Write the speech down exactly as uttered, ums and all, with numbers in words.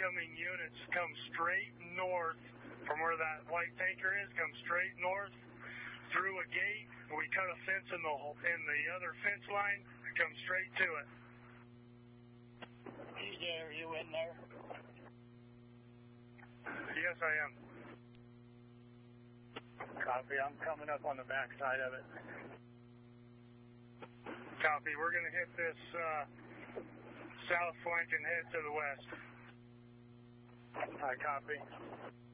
incoming units come straight north from where that white tanker is, come straight north through a gate. We cut a fence in the in the other fence line, come straight to it. T J, are you in there? Yes, I am. Copy. I'm coming up on the back side of it. Copy. We're going to hit this uh, south flank and head to the west. I copy.